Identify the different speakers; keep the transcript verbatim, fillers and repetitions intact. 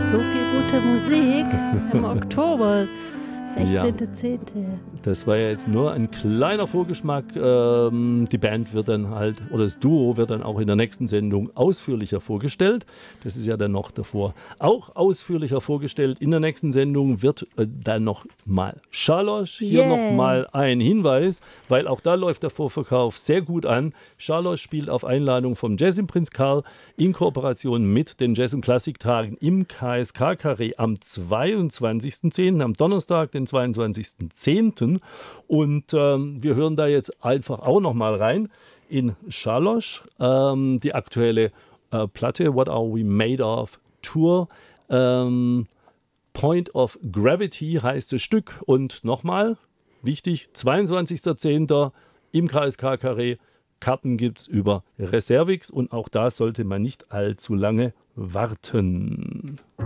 Speaker 1: so viel gute Musik im Oktober. sechzehnter zehnter
Speaker 2: Das war ja jetzt nur ein kleiner Vorgeschmack. Ähm, die Band wird dann halt, oder das Duo wird dann auch in der nächsten Sendung ausführlicher vorgestellt. Das ist ja dann noch davor auch ausführlicher vorgestellt. In der nächsten Sendung wird äh, dann noch mal Schalosch. Hier
Speaker 1: Yeah.
Speaker 2: noch mal ein Hinweis, weil auch da läuft der Vorverkauf sehr gut an. Schalosch spielt auf Einladung vom Jazz im Prinz Karl in Kooperation mit den Jazz- und Klassiktagen im K S K-Karree am zweiundzwanzigsten zehnten, am Donnerstag, den zweiundzwanzigsten zehnten Und ähm, wir hören da jetzt einfach auch noch mal rein in Schalosch, ähm, die aktuelle äh, Platte What Are We Made Of Tour. Ähm, Point of Gravity heißt das Stück. Und nochmal, wichtig, zweiundzwanzigsten zehnten im K S K-Karree. Karten gibt es über Reservix und auch da sollte man nicht allzu lange warten.